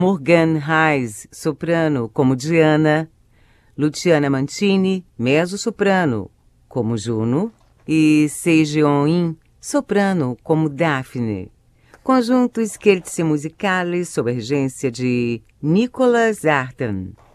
Morgan Reis, soprano, como Diana. Luciana Mantini, mezzo-soprano, como Juno. E Sejong-in, soprano, como Daphne. Conjunto Scherzi Musicali, sob a regência de Nicholas Artan.